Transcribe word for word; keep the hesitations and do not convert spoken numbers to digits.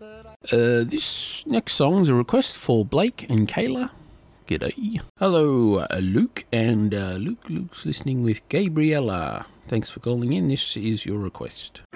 Uh, this next song's a request for Blake and Kayla. G'day. Hello, uh, Luke, and uh, Luke. Luke's listening with Gabriella. Thanks for calling in. This is your request.